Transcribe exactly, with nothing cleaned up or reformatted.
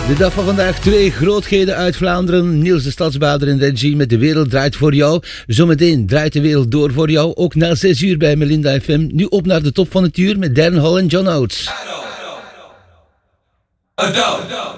De dag van vandaag, twee grootheden uit Vlaanderen. Niels de Stadsbader in regie met De Wereld Draait Voor Jou. Zometeen draait de wereld door voor jou, ook na zes uur bij Melinda F M. Nu op naar de top van het uur met Darren Hall en John Oates.